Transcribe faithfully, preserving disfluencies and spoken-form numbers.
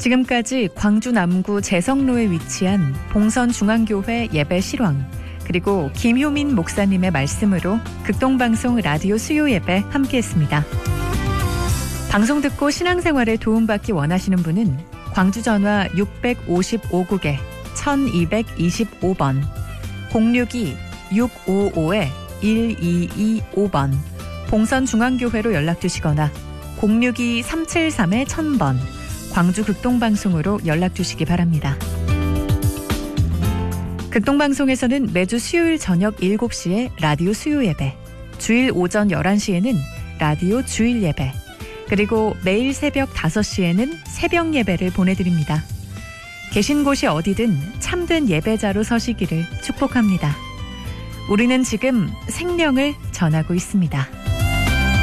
지금까지 광주 남구 재성로에 위치한 봉선중앙교회 예배 실황 그리고 김효민 목사님의 말씀으로 극동방송 라디오 수요 예배 함께했습니다. 방송 듣고 신앙생활에 도움받기 원하시는 분은 광주 전화 육오오 국에 천이백이십오 번 공육이 육오오 일이이오 번 봉선중앙교회로 연락주시거나 공육이 삼칠삼 천 번 광주 극동방송으로 연락주시기 바랍니다. 극동방송에서는 매주 수요일 저녁 일곱 시에 라디오 수요 예배, 주일 오전 열한 시에는 라디오 주일 예배, 그리고 매일 새벽 다섯 시에는 새벽 예배를 보내드립니다. 계신 곳이 어디든 참된 예배자로 서시기를 축복합니다. 우리는 지금 생명을 전하고 있습니다.